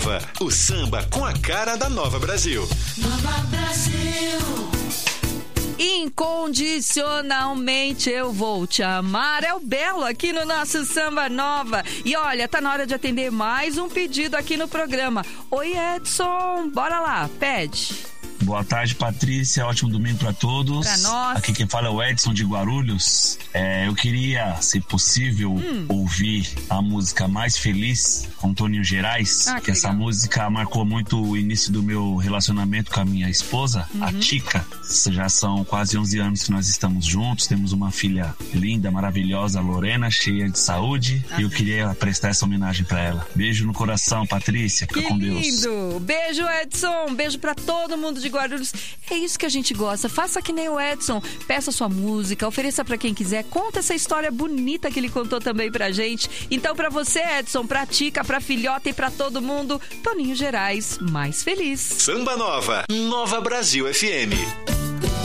O samba com a cara da Nova Brasil. Nova Brasil. Incondicionalmente eu vou te amar. É o Belo aqui no nosso Samba Nova. E olha, tá na hora de atender mais um pedido aqui no programa. Oi, Edson, bora lá, pede. Boa tarde, Patrícia. Ótimo domingo para todos. Pra nós. Aqui quem fala é o Edson de Guarulhos. Eu queria, se possível, ouvir a música Mais Feliz com Toninho Gerais. Que essa música marcou muito o início do meu relacionamento com a minha esposa, a Tica. Já são quase 11 anos que nós estamos juntos. Temos uma filha linda, maravilhosa, Lorena, cheia de saúde. E eu queria prestar essa homenagem para ela. Beijo no coração, Patrícia. Fica com Deus. Que lindo. Beijo, Edson. Beijo para todo mundo de Guarulhos. É isso que a gente gosta. Faça que nem o Edson. Peça sua música, ofereça pra quem quiser. Conta essa história bonita que ele contou também pra gente. Então, pra você, Edson, pra Tica, pra filhota e pra todo mundo, Toninho Gerais, Mais Feliz. Samba Nova, Nova Brasil FM.